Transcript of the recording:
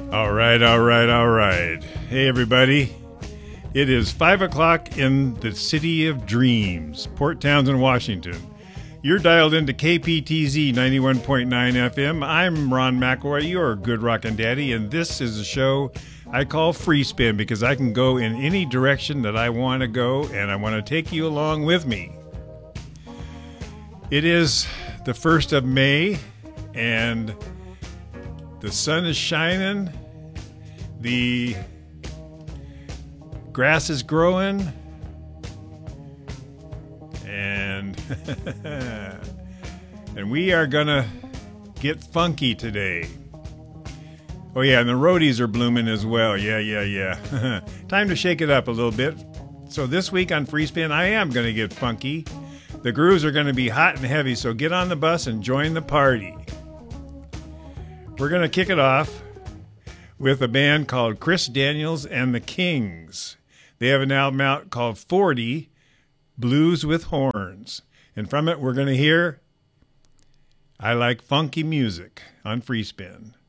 All right, all right, all right. Hey, everybody. It is 5 o'clock in the city of dreams, Port Townsend, Washington. You're dialed into KPTZ 91.9 FM. I'm Ron McElroy, your good rockin' daddy, and this is a show I call Free Spin because I can go in any direction that I want to go, and I want to take you along with me. It is the 1st of May, and the sun is shining, the grass is growing, and and we are gonna get funky today. Oh yeah, and the roadies are blooming as well. Yeah. Time to shake it up a little bit. So this week on Free Spin, I am gonna get funky. The grooves are gonna be hot and heavy, so get on the bus and join the party. We're gonna kick it off with a band called Chris Daniels and the Kings. They have an album out called 40 Blues with Horns. And from it, we're going to hear I Like Funky Music on Free Spin.